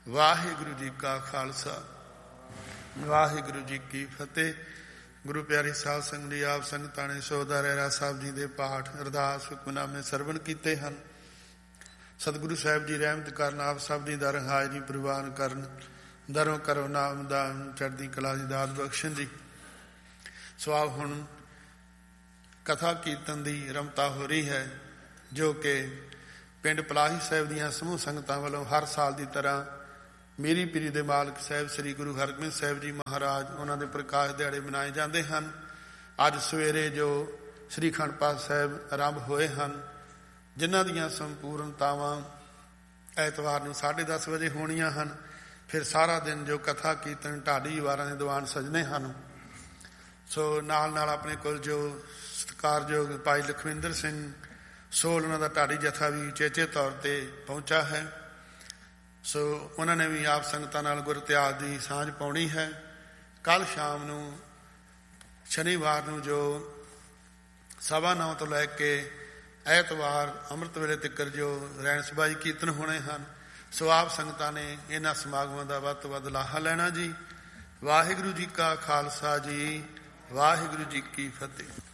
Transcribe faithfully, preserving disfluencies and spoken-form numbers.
ਵਾਹਿਗੁਰੂ ਜੀ ਕਾ ਖਾਲਸਾ ਵਾਹਿਗੁਰੂ ਜੀ ਕੀ ਫਤਿਹ। ਗੁਰੂ ਪਿਆਰੀ ਸਾਧ ਸੰਗਤ ਜੀ, ਆਪ ਸੰਗਤਾਂ ਨੇ ਸੋਹਦਾ ਰਹਿਰਾ ਸਾਹਿਬ ਜੀ ਦੇ ਪਾਠ ਅਰਦਾਸ ਹੁਕਮਨਾਮੇ ਸਰਵਣ ਕੀਤੇ ਹਨ। ਸਤਿਗੁਰੂ ਸਾਹਿਬ ਜੀ ਰਹਿਮਤ ਕਰਨ, ਆਪ ਸਭ ਦੀ ਦਰ ਹਾਜ਼ਰੀ ਪ੍ਰਵਾਨ ਕਰਨ, ਦਰੋਂ ਕਰੋ ਨਾਮ ਦਾਨ, ਚੜ੍ਹਦੀ ਕਲਾ ਦੀ ਦਾਤ ਬਖਸ਼ਣ ਜੀ। ਸੋ ਆਪ ਹੁਣ ਕਥਾ ਕੀਰਤਨ ਦੀ ਰਮਤਾ ਹੋ ਰਹੀ ਹੈ, ਜੋ ਕਿ ਪਿੰਡ ਪਲਾਹੀ ਸਾਹਿਬ ਦੀਆਂ ਸਮੂਹ ਸੰਗਤਾਂ ਵੱਲੋਂ ਹਰ ਸਾਲ ਦੀ ਤਰ੍ਹਾਂ ਮੀਰੀ ਪੀਰੀ ਦੇ ਮਾਲਕ ਸਾਹਿਬ ਸ੍ਰੀ ਗੁਰੂ ਹਰਗੋਬਿੰਦ ਸਾਹਿਬ ਜੀ ਮਹਾਰਾਜ ਉਹਨਾਂ ਦੇ ਪ੍ਰਕਾਸ਼ ਦਿਹਾੜੇ ਮਨਾਏ ਜਾਂਦੇ ਹਨ। ਅੱਜ ਸਵੇਰੇ ਜੋ ਸ੍ਰੀ ਅਖੰਡ ਪਾਠ ਸਾਹਿਬ ਆਰੰਭ ਹੋਏ ਹਨ, ਜਿਨ੍ਹਾਂ ਦੀਆਂ ਸੰਪੂਰਨਤਾਵਾਂ ਐਤਵਾਰ ਨੂੰ ਸਾਢੇ ਦਸ ਵਜੇ ਹੋਣੀਆਂ ਹਨ। ਫਿਰ ਸਾਰਾ ਦਿਨ ਜੋ ਕਥਾ ਕੀਰਤਨ ਢਾਡੀ ਵਾਰਾਂ ਦੇ ਦੀਵਾਨ ਸਜਣੇ ਹਨ। ਸੋ ਨਾਲ ਨਾਲ ਆਪਣੇ ਕੋਲ ਜੋ ਸਤਿਕਾਰਯੋਗ ਭਾਈ ਲਖਵਿੰਦਰ ਸਿੰਘ ਸੋਲ, ਉਹਨਾਂ ਦਾ ਢਾਡੀ ਜਥਾ ਵੀ ਉਚੇਚੇ ਤੌਰ ਤੇ ਪਹੁੰਚਾ ਹੈ। ਸੋ ਉਹਨਾਂ ਨੇ ਵੀ ਆਪ ਸੰਗਤਾਂ ਨਾਲ ਗੁਰ ਇਤਿਹਾਸ ਦੀ ਸਾਂਝ ਪਾਉਣੀ ਹੈ। ਕੱਲ੍ਹ ਸ਼ਾਮ ਨੂੰ ਸ਼ਨੀਵਾਰ ਨੂੰ ਜੋ ਸਵਾ ਨੌ ਤੋਂ ਲੈ ਕੇ ਐਤਵਾਰ ਅੰਮ੍ਰਿਤ ਵੇਲੇ ਤੱਕ ਜੋ ਰੈਣ ਸਬਾਈ ਕੀਰਤਨ ਹੋਣੇ ਹਨ। ਸੋ ਆਪ ਸੰਗਤਾਂ ਨੇ ਇਹਨਾਂ ਸਮਾਗਮਾਂ ਦਾ ਵੱਧ ਤੋਂ ਵੱਧ ਲਾਹਾ ਲੈਣਾ ਜੀ। ਵਾਹਿਗੁਰੂ ਜੀ ਕਾ ਖਾਲਸਾ ਜੀ, ਵਾਹਿਗੁਰੂ ਜੀ ਕੀ ਫਤਿਹ।